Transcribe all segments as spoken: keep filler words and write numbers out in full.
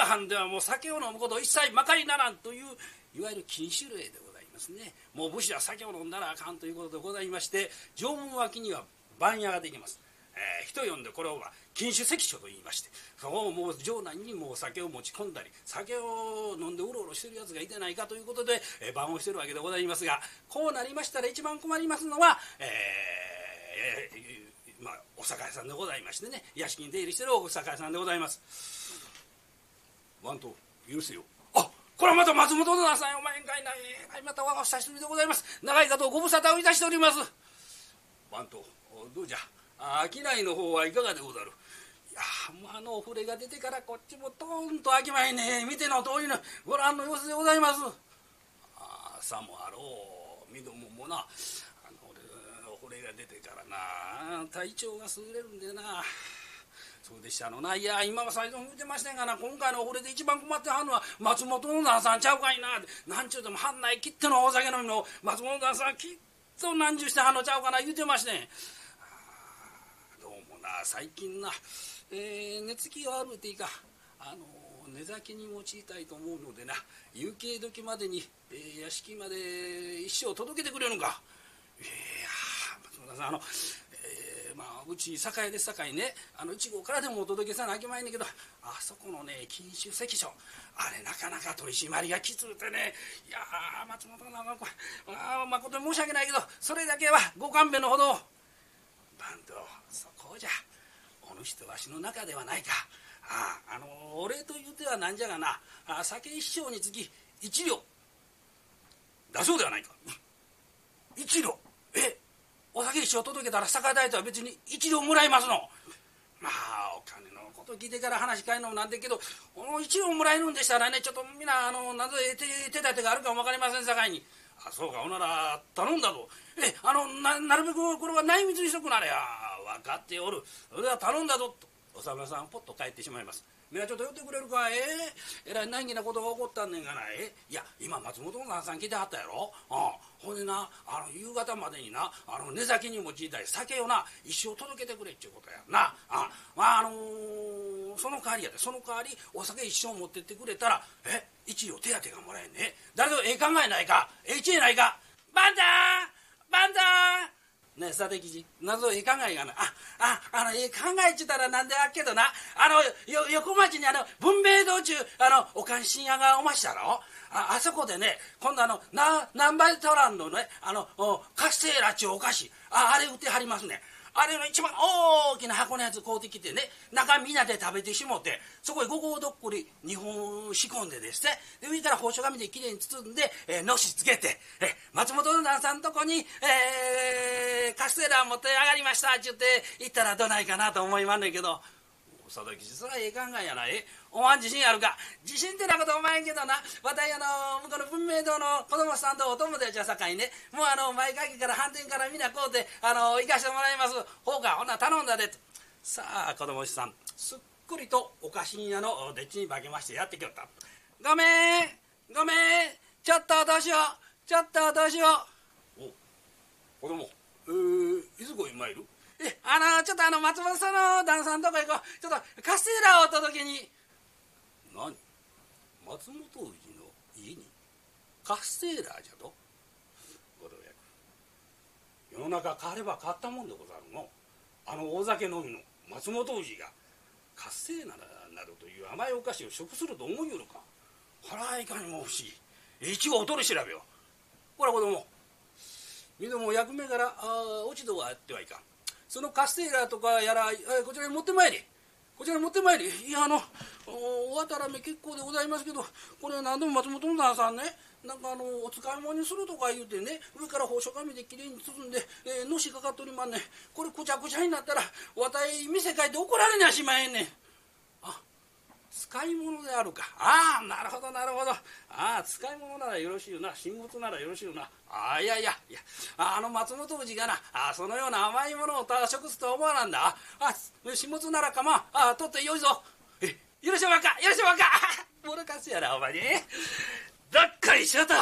藩ではもう酒を飲むことを一切まかりならんといういわゆる禁酒令でございますね。もう武士は酒を飲んだらあかんということでございまして、城門脇には番屋ができます。えー、人呼んでこれを禁酒関所と言いまして、そこをもう城内にもう酒を持ち込んだり、酒を飲んでうろうろしてるやつがいてないかということで、えー、番をしてるわけでございますが、こうなりましたら一番困りますのは、えーえーまあ、お酒屋さんでございましてね、屋敷に出入りしてるお酒屋さんでございます。番頭許せよ。あ、これはまた松本殿さんお前んかいな、はい、また我がお久しぶりでございます。長いことご無沙汰をいたしております。番頭どうじゃ、商いの方はいかがでござる。いやもうあのお触れが出てからこっちもトーンと飽きまいね。見ての通りのご覧の様子でございます。ああさもあろう、みどももな、あのお触れが出てからな体調が優れるんでな。そうでしたのな。いや今は最初見てませんがな、今回のお触れで一番困ってはんのは松本の旦さんちゃうかいな。なんちゅうても藩内きってのお酒飲みの松本の旦さんきっと何十してはんのちゃうかな言うてましてん。どうもな最近な、えー、寝つきが悪うていいか、あの寝酒に用いたいと思うのでな、夕景時までに、えー、屋敷まで一生届けてくれるのか。いや松本さんあの、えー、まあうち酒屋ですさかいね、あのいち号からでもお届けさなあきまいねんけど、あそこのね禁酒関所あれなかなか取り締まりがきつうてね、いや松本さんがこれあ誠に申し訳ないけどそれだけはご勘弁のほど。番頭そこじゃ、お主とわしの中ではないか。ああ、あのお礼と言うてはなんじゃがな、あ酒一升につき一両だそうではないか。一両、えお酒一升届けたら酒代とは別に一両もらいますの。まあお金のこと聞いてから話変えるのもなんでけど、一両もらえるんでしたらね、ちょっとみんなあの謎で手手立てがあるかも分かりませんさかいに。あそうか、ほなら頼んだぞ。えあの な, なるべくこれは内密にしとくなれや。分かっておる、それは頼んだぞとお侍さんポッと帰ってしまいます。みんなちょっと寄ってくれるか。えー、えらい難儀なことが起こったんねんがな。えいや今松本の旦さん来てはったやろ。あほんでなあの夕方までになあの寝酒に用いたい酒をな一生届けてくれっちゅうことやな。あまああのー、その代わりやで、その代わりお酒一生持ってってくれたらえ一両手当がもらえんね。誰とええ考えないか、ええ知恵ないか。バンダーバンダーねえさて吉謎ええ考えがなあああのええ考えっちゅったらなんであっけどな、あのよ横町にあの文明堂中あのお関心屋がおましたろ。ああそこでね今度あのな南梅トランのねあのカステーラっちゅうお菓子ああれ売ってはりますね。あれの一番大きな箱のやつ買うてきてね、中みんなで食べてしもて、そこへご合どっこりにほん仕込んでですね、で上から包丁紙できれいに包んで、えー、のしつけて、えー、松本の旦さんのとこに、えー、カステラ持って上がりましたって言って行ったらどないかなと思いまんねんけど。佐々木それはええ考えやな。えお前自信あるか。自信ってなことお前んけどな、わたいあの向こうの文明堂の子供さんとお友達はさかいね、もうあの前掛けから反転からみんなこうてあの行かしてもらいます。ほうかほな頼んだでと。さあ子供さんすっくりとお菓子屋のでっちに化けましてやってきよった。ごめんごめんちょっとどうしようちょっとどうしよう。お子供えー、いつご今いる。えあのちょっとあの松本さんの旦さんとこへこうちょっとカステラをお届けに。何松本氏の家にカステラじゃと。ご同役世の中変われば変わったもんでござるの。あの大酒飲みの松本氏がカステラなどという甘いお菓子を食すると思いよるか。腹いかにも不思議。一応お取り調べよ。ほら子供みども役目から落ち度はあってはいかん。そのカステラとかやら、えこちらに持ってまいりこちらに持ってまいり。いやあのお渡らめ結構でございますけど、これ何でも松本の旦さんねなんかあのお使い物にするとか言うてね、上から包丁紙できれいに包んで、えー、のしかかっとりまんねん。これくちゃくちゃになったらわたい店帰って怒られにゃしまへんねん。あ使い物であるか。ああなるほどなるほど。ああ使い物ならよろしいよな、神物ならよろしいよな。ああいやいやいやあの松本氏がなあそのような甘いものを食すとは思わなんだ。あ神物ならかまんあ取ってよいぞ。えよろしいわかよろしいわかもろかすやなお前ね。どっこいしょと。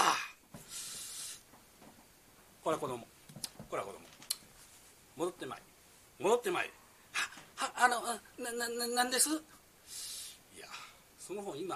こら子供こら子供戻ってまい戻ってまい。ははあのなななんです。いやその本今